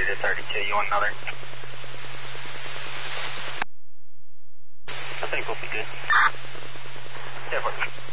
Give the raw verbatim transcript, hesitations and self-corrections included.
to thirty-two. You want another? I think we'll be good. Yeah,